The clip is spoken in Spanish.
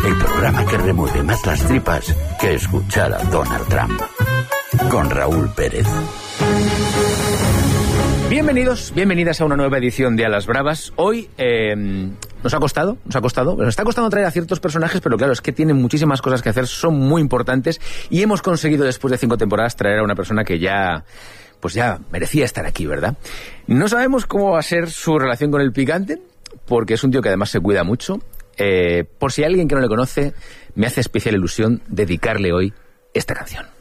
El programa que remueve más las tripas que escuchar a Donald Trump. Con Raúl Pérez. Bienvenidos, bienvenidas a una nueva edición de A las Bravas. Hoy nos ha costado, nos está costando traer a ciertos personajes, pero claro, es que tienen muchísimas cosas que hacer, son muy importantes y hemos conseguido después de 5 temporadas traer a una persona que ya merecía estar aquí, ¿verdad? No sabemos cómo va a ser su relación con el picante, porque es un tío que además se cuida mucho. Por si hay alguien que no le conoce, me hace especial ilusión dedicarle hoy esta canción.